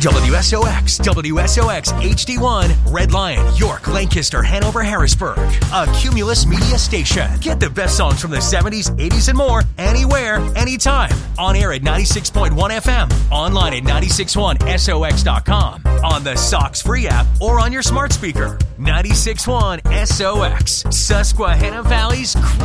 WSOX, WSOX HD1, Red Lion, York, Lancaster, Hanover, Harrisburg. A Cumulus Media station. Get the best songs from the 70s, 80s, and more anywhere, anytime. On air at 96.1 FM. Online at 961sox.com. On the Sox free app or on your smart speaker. 96.1 SOX. Susquehanna Valley's